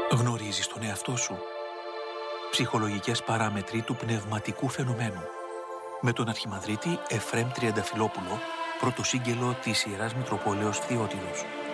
Γνωρίζεις τον εαυτό σου? Ψυχολογικές παράμετροι του πνευματικού φαινομένου. Με τον Αρχιμανδρίτη Εφραίμ Τριανταφυλόπουλο, πρωτοσύγγελο της Ιεράς Μητροπόλεως Φθιώτιδος.